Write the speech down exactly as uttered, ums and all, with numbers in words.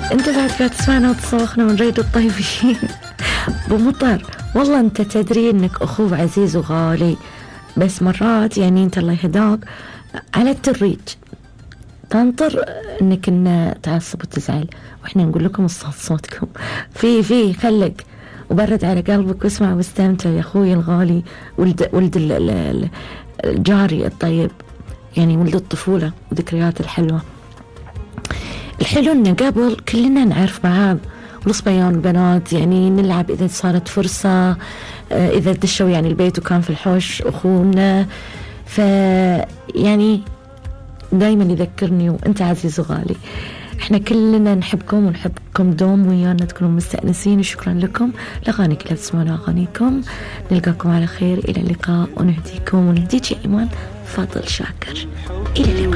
انت بعد قاعد تسمعنا وتصوخنا من ريد الطيبين بمطر. والله انت تدري انك اخوه عزيز وغالي، بس مرات يعني انت الله يهداك على التريج تنطر انك ان تعصب وتزعل، واحنا نقول لكم الصوت صوتكم في في خلق وبرد على قلبك واسمع واستمتع يا اخوي الغالي، ولد ولد الجاري الطيب، يعني ولد الطفولة وذكريات الحلوة. الحلو ان قبل كلنا نعرف بعض، والصبيان والبنات يعني نلعب إذا صارت فرصة، إذا دشوا يعني البيت وكان في الحوش أخونا، فيعني دايما يذكرني وأنت عزيز وغالي. احنا كلنا نحبكم ونحبكم دوم ويانا تكونوا مستأنسين، وشكرا لكم. الأغاني كلها تسمعون أغانيكم. نلقاكم على خير، إلى اللقاء، ونهديكم ونهديك يا إيمان فاضل شاكر. إلى اللقاء.